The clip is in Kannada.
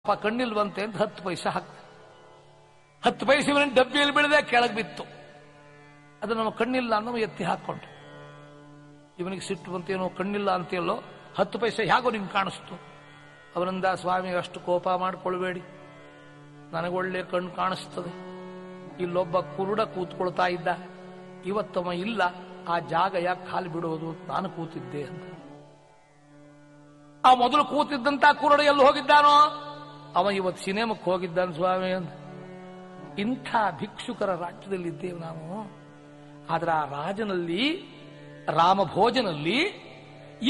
ಕಣ್ಣಿಲ್ವಂತೆ ಅಂತ 10 ಪೈಸೆ ಹಾಕ್ತ. 10 ಪೈಸೆ ಇವನ ಡಬ್ಬಿಯಲ್ಲಿ ಬೀಳದೆ ಕೆಳಗೆ ಬಿತ್ತು. ಅದು ನಮ್ಮ ಕಣ್ಣಿಲ್ಲ ಅನ್ನೋ ಎತ್ತಿ ಹಾಕೊಂಡು ಇವನಿಗೆ ಸಿಟ್ಟು ಬಂತೇನೋ, ಕಣ್ಣಿಲ್ಲ ಅಂತೇಳೋ 10 ಪೈಸೆ ಹೇಗೋ ನಿಮ್ಗೆ ಕಾಣಿಸ್ತು. ಅವನಿಂದ ಸ್ವಾಮಿ ಅಷ್ಟು ಕೋಪ ಮಾಡಿಕೊಳ್ಬೇಡಿ, ನನಗೊಳ್ಳೆ ಕಣ್ಣು ಕಾಣಿಸ್ತದೆ. ಇಲ್ಲೊಬ್ಬ ಕುರುಡ ಕೂತ್ಕೊಳ್ತಾ ಇದ್ದ, ಇವತ್ತವ ಇಲ್ಲ, ಆ ಜಾಗ ಯಾಕೆ ಖಾಲಿ ಬಿಡೋದು, ನಾನು ಕೂತಿದ್ದೆ ಅಂತ. ಆ ಮೊದಲು ಕೂತಿದ್ದಂತ ಕುರುಡ ಎಲ್ಲಿ ಹೋಗಿದ್ದಾನೋ, ಅವ ಇವತ್ತು ಸಿನಿಮಾಕ್ಕೆ ಹೋಗಿದ್ದಾನೆ ಸ್ವಾಮಿ ಅಂತ. ಇಂಥ ಭಿಕ್ಷುಕರ ರಾಜ್ಯದಲ್ಲಿದ್ದೇವೆ ನಾವು. ಆದ್ರೆ ಆ ರಾಜನಲ್ಲಿ, ರಾಮಭೋಜನಲ್ಲಿ